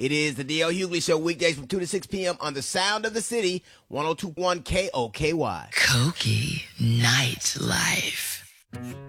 It is the D.L. Hughley Show, weekdays from 2 to 6 p.m. on the Sound of the City, 102.1 KOKY. Koki Nightlife.